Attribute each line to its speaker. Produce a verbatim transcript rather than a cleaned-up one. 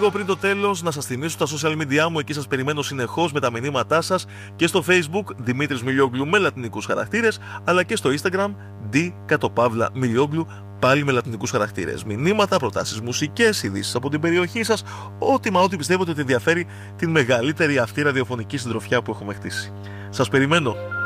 Speaker 1: Λίγο πριν το τέλος, να σας θυμίσω τα social media μου, εκεί σας περιμένω συνεχώς με τα μηνύματά σας και στο Facebook Δημήτρης Μιλιόγλου με λατινικούς χαρακτήρες, αλλά και στο Instagram D κατοπαύλα Μιλιόγλου πάλι με λατινικούς χαρακτήρες. Μηνύματα, προτάσεις μουσικές, ειδήσεις από την περιοχή σας, ό,τι μα ό,τι πιστεύετε ότι ενδιαφέρει την μεγαλύτερη αυτή ραδιοφωνική συντροφιά που έχουμε χτίσει. Σας περιμένω.